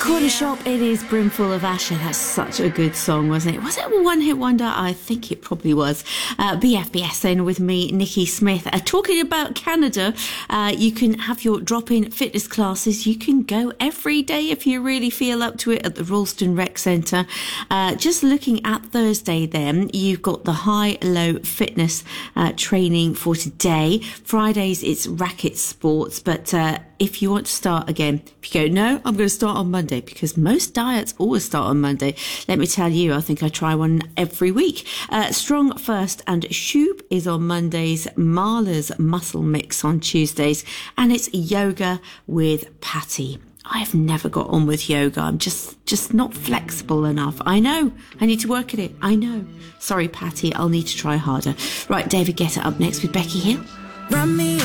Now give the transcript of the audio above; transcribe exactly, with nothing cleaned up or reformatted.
Corner Shop, it is Brimful of Asher. That's such a good song, wasn't it? Was it a one-hit wonder? I think it probably was. Uh, B F B S then with me, Nikki Smith. Uh, talking about Canada, uh, you can have your drop-in fitness classes. You can go every day if you really feel up to it at the Ralston Rec Centre. Uh, just looking at Thursday then, you've got the high-low fitness uh, training for today. Fridays, it's racket sports, but uh, if you want to start again, if you go, no, I'm going to start on Monday, because most diets always start on Monday. Let me tell you, I think I try one every week. Uh, Strong First and Shub is on Mondays, Marla's Muscle Mix on Tuesdays, and it's yoga with Patty. I have never got on with yoga. I'm just, just not flexible enough. I know. I need to work at it. I know. Sorry, Patty. I'll need to try harder. Right, David Guetta up next with Becky Hill. Run me